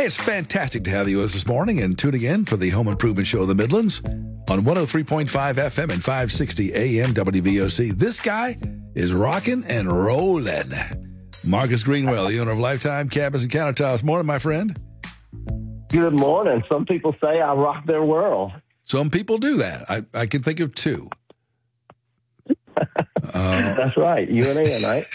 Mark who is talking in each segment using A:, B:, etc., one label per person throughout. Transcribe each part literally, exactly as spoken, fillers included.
A: Hey, it's fantastic to have you with us this morning and tuning in for the Home Improvement Show of the Midlands on one oh three point five F M and five sixty A M W V O C. This guy is rocking and rolling. Marcus Greenwell, the owner of Lifetime Cabinets and Countertops. Morning, my friend.
B: Good morning. Some people say I rock their world.
A: Some people do that. I, I can think of two.
B: Uh, That's right. You and Ian, right?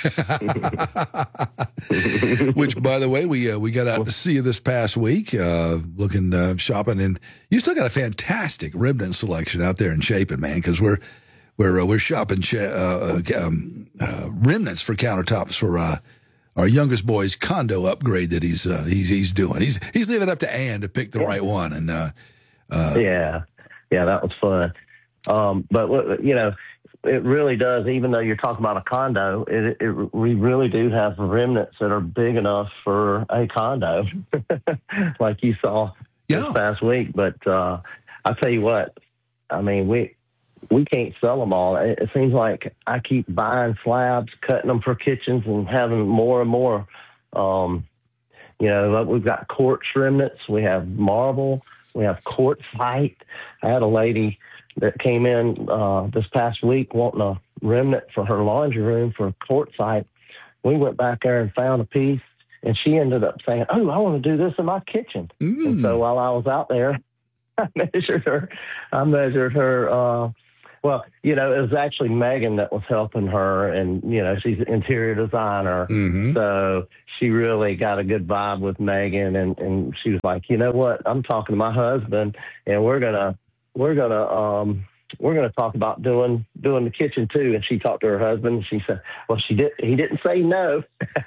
A: Which, by the way, we uh, we got out to see you this past week, uh, looking, uh, shopping, and you still got a fantastic remnant selection out there in Chapin, man, because we're we're uh, we're shopping cha- uh, um, uh, remnants for countertops for uh, our youngest boy's condo upgrade that he's uh, he's he's doing. He's he's leaving it up to Ann to pick the right one, and uh,
B: uh, yeah, yeah, that was fun. Um, but you know. It really does. Even though you're talking about a condo, it, it, we really do have remnants that are big enough for a condo, like you saw
A: yeah.
B: this past week. But uh, I tell you what, I mean, we we can't sell them all. It, it seems like I keep buying slabs, cutting them for kitchens, and having more and more. Um, you know, we've got quartz remnants. We have marble. We have quartzite. I had a lady that came in uh, this past week wanting a remnant for her laundry room for quartzite. We went back there and found a piece, and she ended up saying, oh, I want to do this in my kitchen. Mm. And so while I was out there, I measured her. I measured her. Uh, well, you know, it was actually Megan that was helping her, and, you know, she's an interior designer. Mm-hmm. So she really got a good vibe with Megan, and, and she was like, you know what, I'm talking to my husband, and we're going to, We're gonna um, we're gonna talk about doing doing the kitchen too. And she talked to her husband. And she said, "Well, she did. He didn't say no."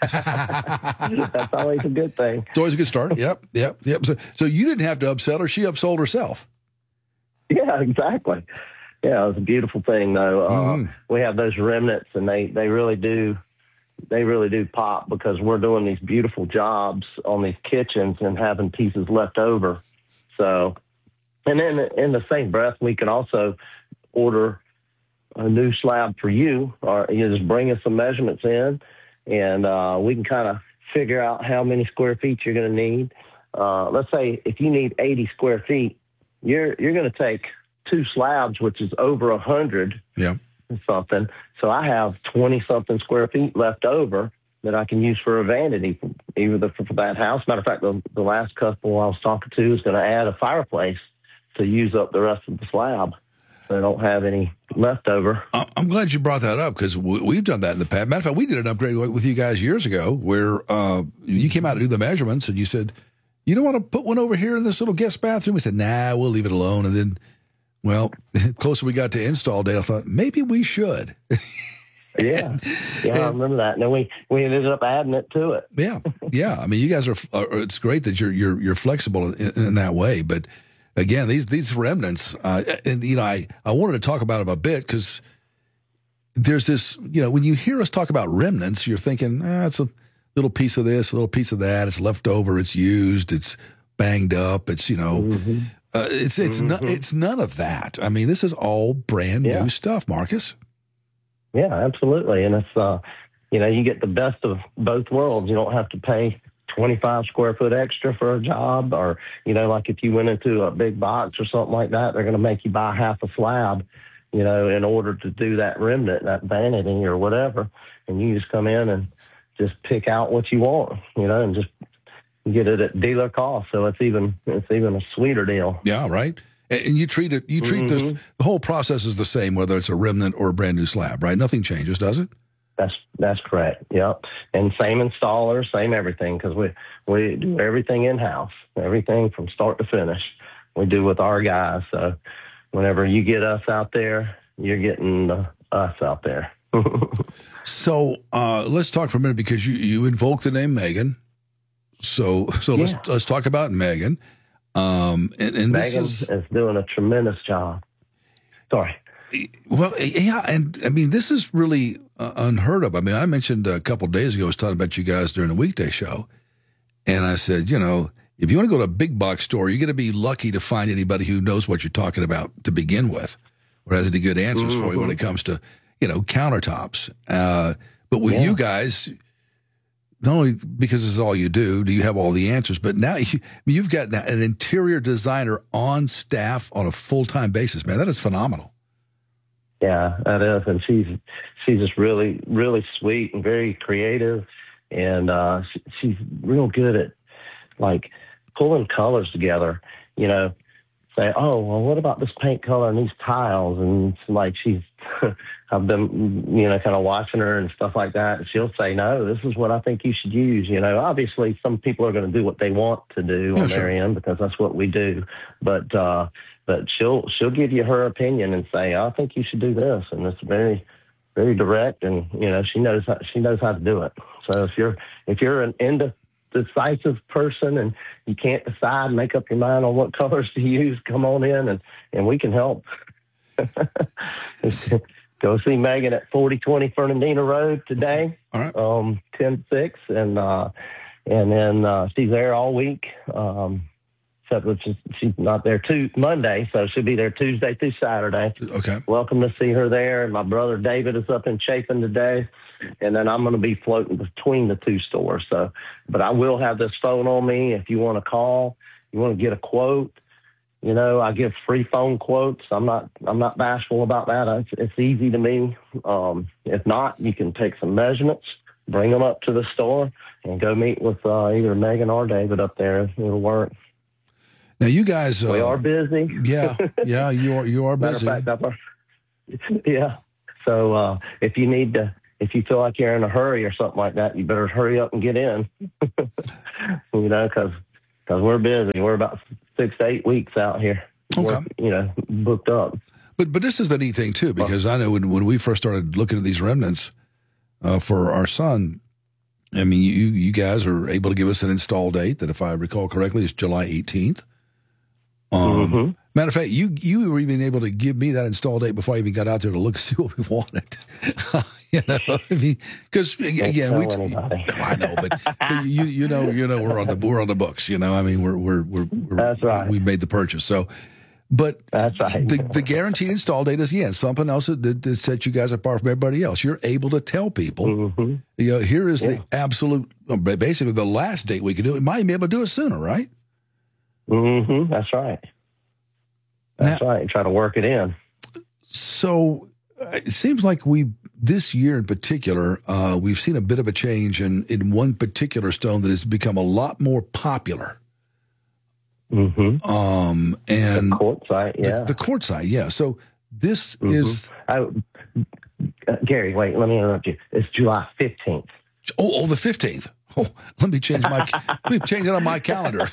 B: That's always a good thing.
A: It's always a good start. Yep, yep, yep. So, so you didn't have to upsell her; she upsold herself.
B: Yeah, exactly. Yeah, it was a beautiful thing, though. Mm. Uh, we have those remnants, and they they really do they really do pop because we're doing these beautiful jobs on these kitchens and having pieces left over. So. And then in the same breath, we can also order a new slab for you, or you just bring us some measurements in, and uh, we can kind of figure out how many square feet you're going to need. Uh, let's say if you need eighty square feet, you're you're going to take two slabs, which is over a hundred
A: yeah.
B: something. So I have twenty something square feet left over that I can use for a vanity, either for, for that house. Matter of fact, the, the last couple I was talking to is going to add a fireplace to use up the rest of the slab, so they don't have any leftover.
A: I'm glad you brought that up because we've done that in the past. Matter of fact, we did an upgrade with you guys years ago where uh, you came out to do the measurements and you said, you don't want to put one over here in this little guest bathroom? We said, nah, we'll leave it alone. And then, well, closer we got to install date, I thought, maybe we should.
B: yeah, yeah, I remember that. And then we, we ended up adding it to it.
A: yeah, yeah. I mean, you guys are, are it's great that you're, you're, you're flexible in, in that way, but again, these these remnants, uh, and you know, I, I wanted to talk about them a bit because there's this, you know, when you hear us talk about remnants, you're thinking, ah, it's a little piece of this, a little piece of that, it's left over, it's used, it's banged up, it's, you know, mm-hmm. uh, it's it's mm-hmm. no, it's none of that. I mean, this is all brand yeah. new stuff, Marcus.
B: Yeah, absolutely, and it's uh, you know, you get the best of both worlds. You don't have to pay twenty-five square foot extra for a job, or, you know, like if you went into a big box or something like that, they're going to make you buy half a slab, you know, in order to do that remnant, that vanity or whatever. And you just come in and just pick out what you want, you know, and just get it at dealer cost. So it's even, it's even a sweeter deal.
A: Yeah. Right. And you treat it, you treat mm-hmm. this, the whole process is the same, whether it's a remnant or a brand new slab, right? Nothing changes, does it?
B: That's that's correct. Yep. And same installer, same everything, because we we do everything in house, everything from start to finish. We do with our guys. So whenever you get us out there, you're getting uh, us out there.
A: So uh, let's talk for a minute because you, you invoked the name Megan. So so yeah. let's let's talk about Megan. Um, and, and
B: Megan
A: this is,
B: is doing a tremendous job. Sorry.
A: Well, yeah, and I mean, this is really uh, unheard of. I mean, I mentioned a couple of days ago, I was talking about you guys during the weekday show, and I said, you know, if you want to go to a big box store, you're going to be lucky to find anybody who knows what you're talking about to begin with, or has any good answers mm-hmm. for you when it comes to, you know, countertops. Uh, but with yeah. you guys, not only because this is all you do, do you have all the answers, but now you, you've got an interior designer on staff on a full-time basis, man. That is phenomenal.
B: Yeah, that is. And she's, she's just really, really sweet and very creative. And uh, she, she's real good at, like, pulling colors together, you know, say, oh, well, what about this paint color and these tiles? And it's like she's, I've been, you know, kind of watching her and stuff like that. And she'll say, no, this is what I think you should use. You know, obviously some people are going to do what they want to do
A: yeah,
B: on
A: sure.
B: their end because that's what we do. But, uh, but she'll, she'll give you her opinion and say, I think you should do this. And it's very, very direct. And, you know, she knows how, she knows how to do it. So if you're, if you're an into, decisive person and you can't decide, make up your mind on what colors to use, come on in and, and we can help. Go see Megan at forty twenty Fernandina Road today,
A: all right.
B: um, ten six, and uh, and then uh, she's there all week. Um, except which is, she's not there to Monday, so she'll be there Tuesday through Saturday.
A: Okay.
B: Welcome to see her there. And my brother David is up in Chapin today. And then I'm going to be floating between the two stores. So, but I will have this phone on me. If you want to call, you want to get a quote, you know, I give free phone quotes. I'm not, I'm not bashful about that. It's, it's easy to me. Um, if not, you can take some measurements, bring them up to the store and go meet with uh, either Megan or David up there. It'll work.
A: Now you guys, uh,
B: we are busy.
A: Yeah. Yeah. You are, you are busy.
B: Matter of fact, I'm, yeah. So, uh, if you need to, if you feel like you're in a hurry or something like that, you better hurry up and get in, you know, because because we're busy. We're about six to eight weeks out here,
A: okay.
B: we're, you know, booked up.
A: But but this is the neat thing, too, because I know when, when we first started looking at these remnants uh, for our son, I mean, you, you guys are able to give us an install date that, if I recall correctly, is July eighteenth. Um, mm-hmm. Matter of fact, you you were even able to give me that install date before I even got out there to look and see what we wanted. You know, because I mean, again, we. I know, but, but you you know you know we're on the we're on the books. You know, I mean we're we're we're, we're
B: that's right.
A: We made the purchase, so. But
B: that's right.
A: The, the guaranteed install date is again something else that, that sets you guys apart from everybody else. You're able to tell people, mm-hmm. you know, here is yeah. the absolute, basically the last date we can do it. Might be able to do it sooner, right?
B: Mm-hmm. That's right. That's now, right. Try to work it in.
A: So uh, it seems like we, this year in particular, uh, we've seen a bit of a change in, in one particular stone that has become a lot more popular.
B: Mm-hmm.
A: Um, and
B: the quartzite, yeah.
A: The, the quartzite, yeah. So this mm-hmm. is.
B: I, uh, Gary, wait, let me interrupt you. It's July fifteenth.
A: Oh, oh, the fifteenth. Oh, let me change my, let me change it on my calendar.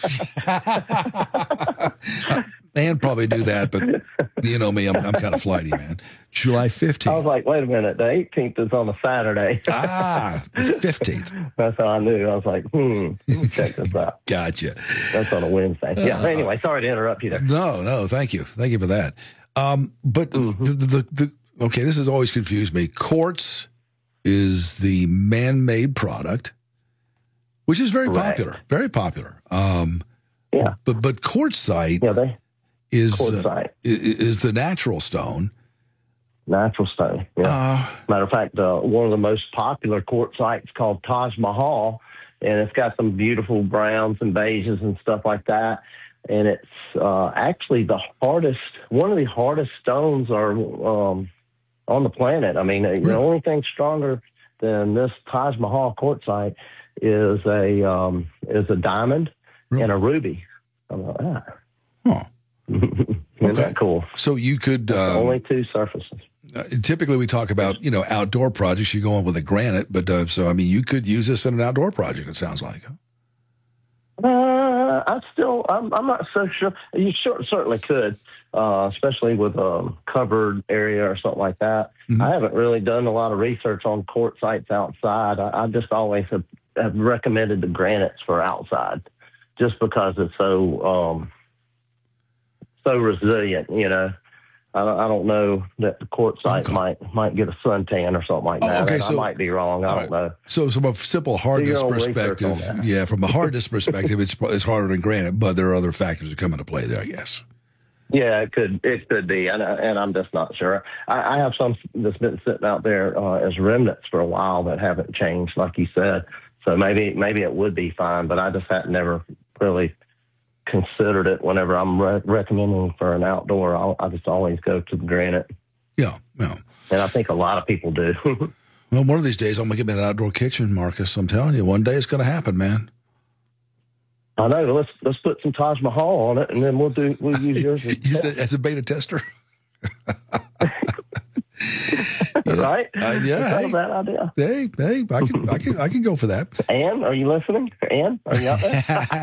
A: Ann probably do that, but you know me, I'm, I'm kind of flighty, man. July fifteenth.
B: I was like, wait a minute, the eighteenth is on a Saturday.
A: Ah, the fifteenth.
B: That's how I knew. I was like, hmm, check this out.
A: Gotcha.
B: That's on a Wednesday. Yeah, uh, anyway, sorry to interrupt you there.
A: No, no, thank you. Thank you for that. Um, but mm-hmm. the, the, the, okay, this has always confused me. Quartz is the man-made product, which is very
B: right.
A: popular, very popular. Um,
B: yeah.
A: But but quartzite
B: yeah, they,
A: is
B: quartzite.
A: Uh, is the natural stone.
B: Natural stone. Yeah. Uh, Matter of fact, uh, one of the most popular quartzites called Taj Mahal, and it's got some beautiful browns and beiges and stuff like that. And it's uh, actually the hardest, one of the hardest stones are um, on the planet. I mean, really? The only thing stronger than this Taj Mahal quartzite is a um, is a diamond really? and a ruby. How about that?
A: Huh.
B: Isn't
A: okay.
B: that cool?
A: So you could um,
B: only two surfaces.
A: Uh, typically, we talk about you know outdoor projects. You go on with a granite, but uh, so I mean, you could use this in an outdoor project. It sounds like.
B: Uh, I still, I'm, I'm not so sure. You sure, certainly could, uh, especially with a covered area or something like that. Mm-hmm. I haven't really done a lot of research on quartzites outside. I, I just always have, have recommended the granites for outside, just because it's so um, so resilient. You know, I, I don't know that the quartzite okay. might might get a suntan or something like that. Oh, okay, so, I might be wrong. I don't right. know.
A: So, from a simple hardness perspective, yeah, from a hardness perspective, it's it's harder than granite, but there are other factors that come into play there, I guess.
B: Yeah, it could it could be, and, and I'm just not sure. I, I have some that's been sitting out there uh, as remnants for a while that haven't changed, like you said. So maybe maybe it would be fine, but I just had never really considered it. Whenever I'm re- recommending for an outdoor, I'll, I just always go to the granite.
A: Yeah, yeah.
B: And I think a lot of people do.
A: Well, one of these days I'm gonna get me an outdoor kitchen, Marcus. I'm telling you, one day it's gonna happen, man.
B: I know. Let's let's put some Taj Mahal on it, and then we'll do we'll use yours as,
A: Use that as a beta tester.
B: right?
A: Uh, yeah,
B: That's not
A: hey.
B: a bad idea.
A: Hey, hey, I can, I can, I can go for that.
B: Ann, are you listening? Ann, are you out there?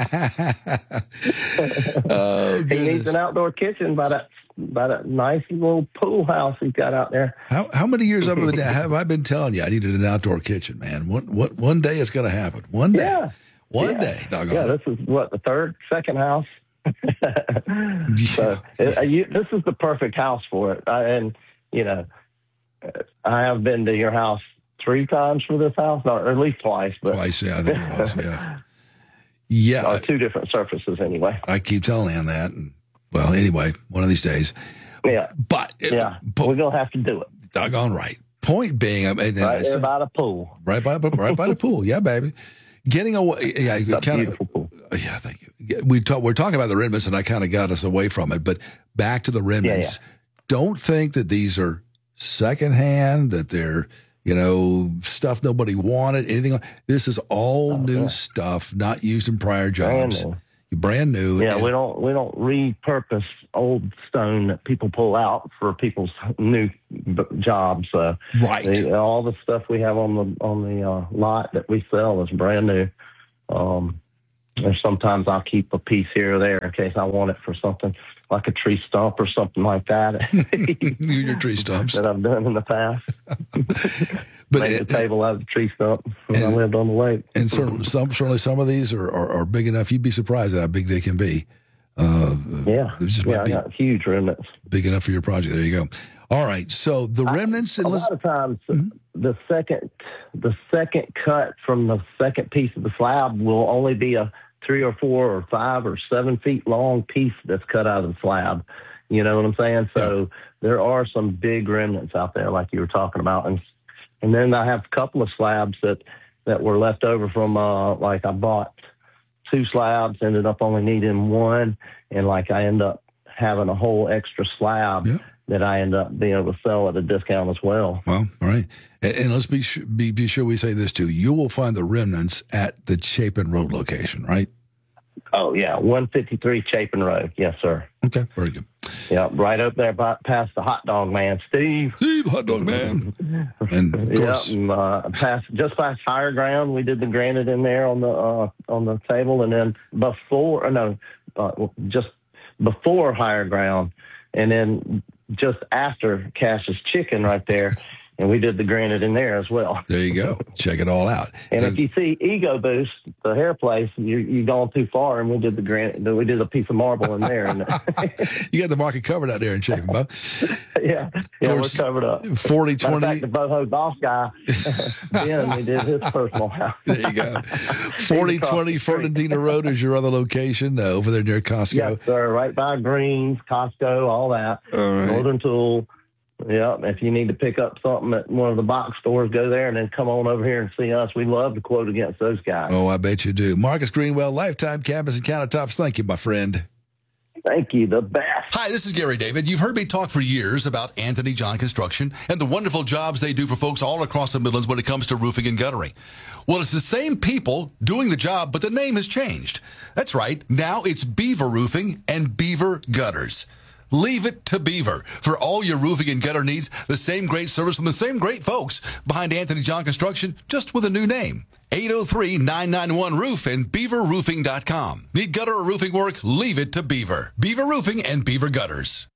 A: Oh,
B: He
A: goodness.
B: needs an outdoor kitchen by that by that nice little pool house he's got out there.
A: How how many years have I been, have I been telling you I needed an outdoor kitchen, man? One one, one day it's going to happen. One day.
B: Yeah.
A: One
B: yeah.
A: day. Doggone
B: Yeah,
A: it.
B: this is what, the third, second house? So uh, you, this is the perfect house for it. I, and, you know, I have been to your house three times for this house, or at least twice. But
A: Twice, yeah, I think it was, yeah. Yeah.
B: uh, two different surfaces anyway.
A: I keep telling Ann that. And, well, anyway, one of these days.
B: Yeah.
A: But,
B: Yeah.
A: but
B: We're going to have to do it.
A: doggone right. Point being, I mean,
B: Right
A: I
B: there
A: said-
B: by the pool.
A: right by right by the pool. Yeah, baby. Getting away, yeah,
B: It's a
A: kind of.
B: beautiful pool.
A: Yeah, thank you. We talk, we're talking about the remnants, and I kind of got us away from it. But back to the remnants.
B: Yeah,
A: Don't think that these are secondhand, that they're, you know, stuff nobody wanted, anything. Like, this is all
B: Oh,
A: new
B: yeah.
A: stuff, not used in prior
B: Brand
A: jobs.
B: new.
A: Brand new.
B: Yeah,
A: and-
B: we don't we don't repurpose old stone that people pull out for people's new b- jobs. Uh,
A: Right.
B: the, all the stuff we have on the on the uh, lot that we sell is brand new. Um, and sometimes I'll keep a piece here or there in case I want it for something like a tree stump or something like that.
A: You and your tree stumps.
B: that I've done in the past.
A: But
B: Made
A: it-
B: the table out of the tree stump when I
A: and-
B: lived on the lake.
A: And certainly some, certainly some of these are, are, are big enough. You'd be surprised at how big they can be. Uh,
B: Yeah,
A: it just
B: yeah,
A: might
B: I
A: be
B: got huge remnants.
A: big enough for your project. There you go. All right. So the remnants.
B: A
A: and let's-
B: lot of times, the second the second cut from the second piece of the slab will only be a three or four or five or seven feet long piece that's cut out of the slab. You know what I'm saying? So there are some big remnants out there, like you were talking about, and and then I have a couple of slabs that that were left over from uh, like I bought two slabs, ended up only needing one, and like I end up having a whole extra slab.
A: Yeah.
B: That I end up being able to sell at a discount as well.
A: Well, all right. And, and let's be, su- be be sure we say this too. You will find the remnants at the Chapin Road location, right?
B: Oh, yeah, one fifty-three Chapin Road. Yes, sir.
A: Okay. Very good.
B: Yeah, right up there by, past the hot dog man, Steve.
A: Steve, hot dog man. And of
B: Yeah,
A: course,
B: and, uh, past, just past Higher Ground, we did the granite in there on the uh, on the table, and then before, uh, no, uh, just before Higher Ground, and then just after Cash's Chicken right there, and we did the granite in there as well.
A: there you go. Check it all out.
B: And if you see Ego Boost, the hair place, you you gone too far, and we did the granite. We did a piece of marble in there, and
A: you got the market covered out there in Chapin, Bob.
B: yeah, yeah, we're
A: course,
B: covered up.
A: forty
B: Matter of fact,
A: twenty.
B: the boho boss guy, Ben, we did his personal house.
A: There you go. forty twenty Fernandina Road is your other location uh, over there near Costco.
B: Yes, sir. Right by Greens, Costco, all that.
A: All right.
B: Northern Tool. Yeah, if you need to pick up something at one of the box stores, go there and then come on over here and see us. We love to quote against those guys.
A: Oh, I bet you do. Marcus Greenwell, Lifetime Cabinets and Countertops. Thank you, my friend.
B: Thank you, the best.
C: Hi, this is Gary David. You've heard me talk for years about Anthony John Construction and the wonderful jobs they do for folks all across the Midlands when it comes to roofing and guttering. Well, it's the same people doing the job, but the name has changed. That's right. Now it's Beaver Roofing and Beaver Gutters. Leave it to Beaver. For all your roofing and gutter needs, the same great service from the same great folks behind Anthony John Construction, just with a new name. eight oh three, nine nine one, roof and beaver roofing dot com. Need gutter or roofing work? Leave it to Beaver. Beaver Roofing and Beaver Gutters.